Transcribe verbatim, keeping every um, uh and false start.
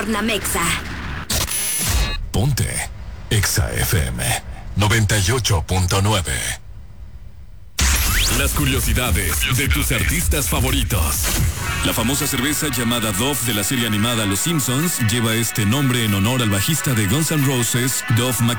Tornamexa. Ponte Exa F M noventa y ocho punto nueve. Las curiosidades de tus artistas favoritos. La famosa cerveza llamada Dove de la serie animada Los Simpsons lleva este nombre en honor al bajista de Guns N' Roses, Dove McKenzie.